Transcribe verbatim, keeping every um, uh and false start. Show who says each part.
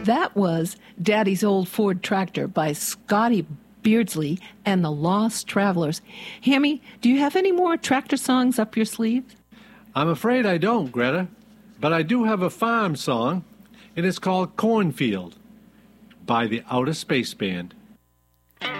Speaker 1: That was Daddy's Old Ford Tractor by Scotty Beardsley and the Lost Travelers. Hammy, do you have any more tractor songs up your sleeve?
Speaker 2: I'm afraid I don't, Greta, but I do have a farm song, and it's called Cornfield by the Outer Space Band.